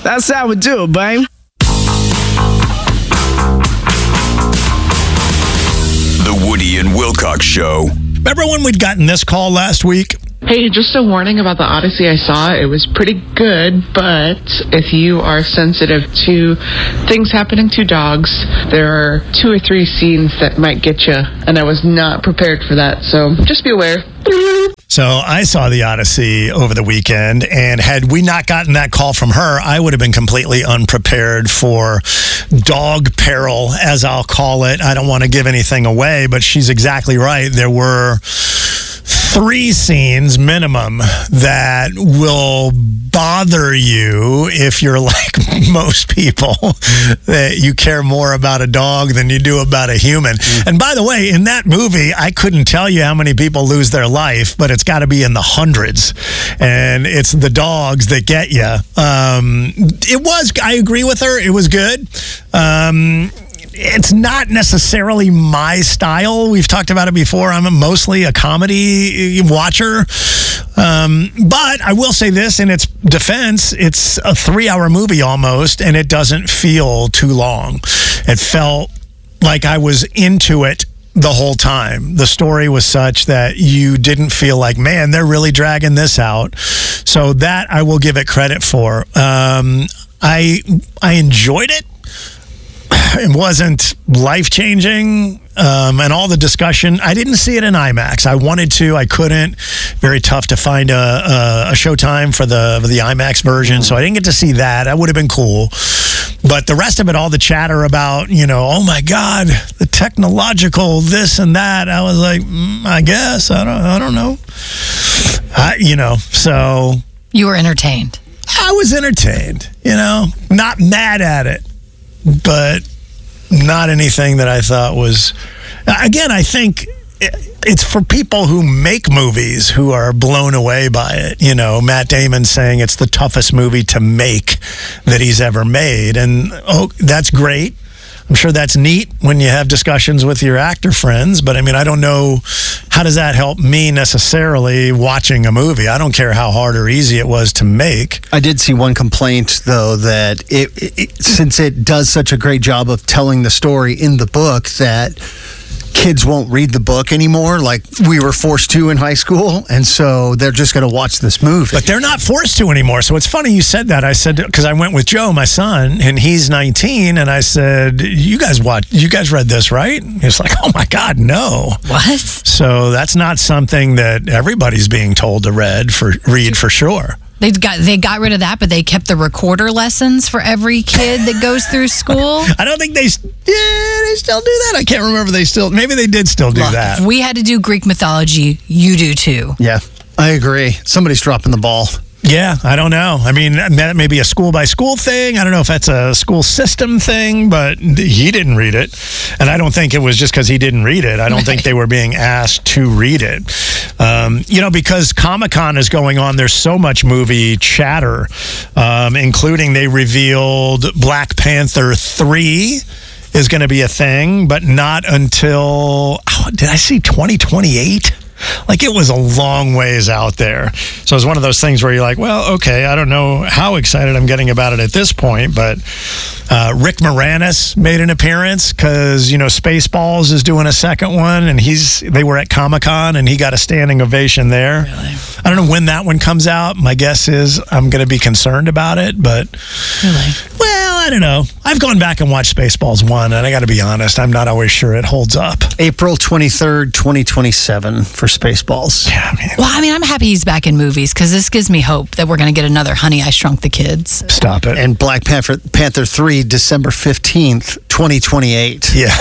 That's how we do it, babe. The Woody and Wilcox Show. Remember when we'd gotten this call last week? Hey, just a warning about the Odyssey I saw. It was pretty good, but if you are sensitive to things happening to dogs, there are 2 or 3 scenes that might get you, and I was not prepared for that, so just be aware. So I saw the Odyssey over the weekend, and had we not gotten that call from her, I would have been completely unprepared for dog peril, as I'll call it. I don't want to give anything away, but she's exactly right. There were 3 scenes minimum that will bother you if you're like most people, that you care more about a dog than you do about a human. And by the way, in that movie, I couldn't tell you how many people lose their life, but it's got to be in the hundreds. And it's the dogs that get you. I agree with her. It was good. It's not necessarily my style. We've talked about it before. I'm mostly a comedy watcher. But I will say this in its defense, it's a 3-hour movie almost, and it doesn't feel too long. It felt like I was into it the whole time. The story was such that you didn't feel like, man, they're really dragging this out. So that I will give it credit for. I enjoyed it. It wasn't life-changing, and all the discussion. I didn't see it in IMAX. I wanted to. I couldn't. Very tough to find a showtime for the IMAX version, so I didn't get to see that. That would have been cool. But the rest of it, all the chatter about, oh my God, the technological this and that, I was like, I guess. I don't know. So. You were entertained. I was entertained, not mad at it, but not anything that I thought was, again, I think it's for people who make movies who are blown away by it. Matt Damon saying it's the toughest movie to make that he's ever made. And that's great. I'm sure that's neat when you have discussions with your actor friends, but I don't know, how does that help me necessarily watching a movie? I don't care how hard or easy it was to make. I did see one complaint, though, that since it does such a great job of telling the story in the book, that kids won't read the book anymore like we were forced to in high school, and so they're just going to watch this movie. But they're not forced to anymore. So it's funny you said that. I said, because I went with Joe, my son, and he's 19, and I said, you guys read this, right? He's like, oh my God, no. What? So that's not something that everybody's being told to read for sure. They got rid of that, but they kept the recorder lessons for every kid that goes through school. I don't think they still do that. I can't remember. Maybe they did still do that. If we had to do Greek mythology, you do too. Yeah, I agree. Somebody's dropping the ball. Yeah, I don't know. That may be a school-by-school thing. I don't know if that's a school system thing, but he didn't read it. And I don't think it was just because he didn't read it. I don't think they were being asked to read it. Because Comic-Con is going on, there's so much movie chatter, including they revealed Black Panther 3 is going to be a thing, but not until, did I see 2028? Like, it was a long ways out there. So it's one of those things where you're like, well, okay, I don't know how excited I'm getting about it at this point, but Rick Moranis made an appearance because, Spaceballs is doing a second one, and they were at Comic-Con, and he got a standing ovation there. Really? I don't know when that one comes out. My guess is I'm going to be concerned about it, but... Really? Well, I don't know. I've gone back and watched Spaceballs 1, and I got to be honest, I'm not always sure it holds up. April 23rd, 2027 for Spaceballs. Yeah, I'm happy he's back in movies because this gives me hope that we're going to get another Honey, I Shrunk the Kids. Stop it. And Black Panther 3, December 15th, 2028. Yeah.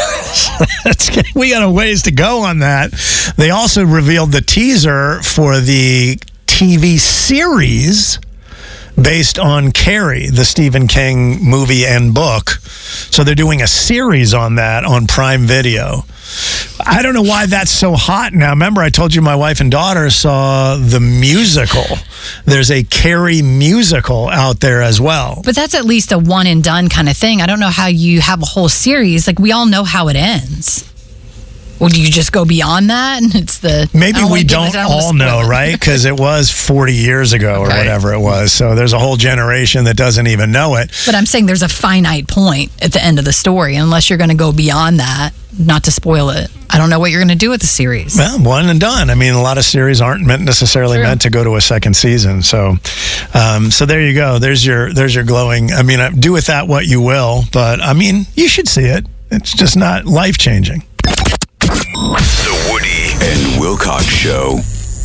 We got a ways to go on that. They also revealed the teaser for the TV series based on Carrie, the Stephen King movie and book. So they're doing a series on that on Prime Video. I don't know why that's so hot now. Remember, I told you my wife and daughter saw the musical. There's a Carrie musical out there as well. But that's at least a one and done kind of thing. I don't know how you have a whole series. Like, we all know how it ends. Well, do you just go beyond that? And it's the Maybe we I don't wanna all spoil know, it. right? Because it was 40 years ago or whatever it was. So there's a whole generation that doesn't even know it. But I'm saying there's a finite point at the end of the story. Unless you're going to go beyond that, not to spoil it. I don't know what you're going to do with the series. Well, one and done. I mean, a lot of series aren't necessarily meant to go to a second season. So, so there you go. There's your glowing. I mean, do with that what you will. But I mean, you should see it. It's just not life changing. The Woody and Wilcox Show.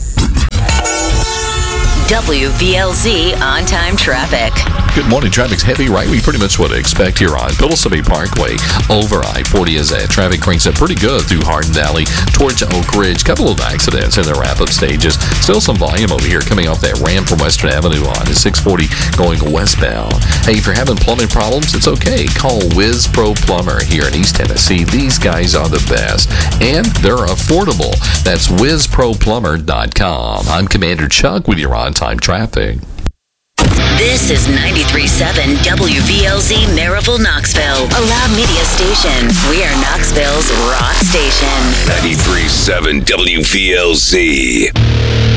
WVLZ on-time traffic. Good morning. Traffic's heavy, right? We pretty much would expect here on Pillsbury Parkway over I-40 as that traffic cranks up pretty good through Hardin Valley towards Oak Ridge. Couple of accidents in the wrap-up stages. Still some volume over here coming off that ramp from Western Avenue on to 640 going westbound. Hey, if you're having plumbing problems, it's okay. Call Wiz Pro Plumber here in East Tennessee. These guys are the best, and they're affordable. That's WizProPlumber.com. I'm Commander Chuck with your on-time traffic. This is 93.7 WVLZ Maryville, Knoxville, a loud media station. We are Knoxville's rock station. 93.7 WVLZ.